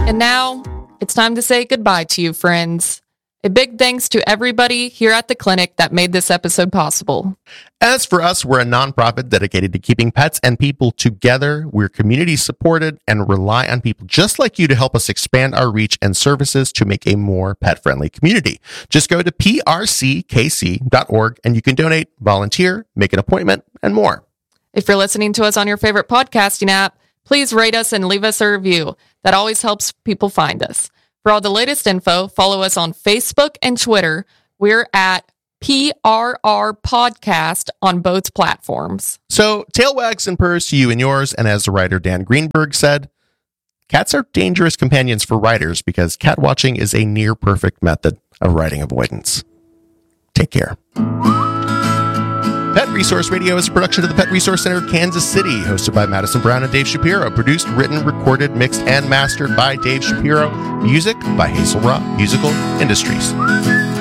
And now, it's time to say goodbye to you, friends. A big thanks to everybody here at the clinic that made this episode possible. As for us, we're a nonprofit dedicated to keeping pets and people together. We're community supported and rely on people just like you to help us expand our reach and services to make a more pet-friendly community. Just go to prckc.org and you can donate, volunteer, make an appointment, and more. If you're listening to us on your favorite podcasting app, please rate us and leave us a review. That always helps people find us. For all the latest info, follow us on Facebook and Twitter. We're at PRR Podcast on both platforms. So, tail wags and purrs to you and yours. And as the writer Dan Greenberg said, cats are dangerous companions for writers because cat watching is a near perfect method of writing avoidance. Take care. Pet Resource Radio is a production of the Pet Resource Center of Kansas City, hosted by Madison Brown and Dave Shapiro. Produced, written, recorded, mixed, and mastered by Dave Shapiro. Music by Hazel Raw Musical Industries.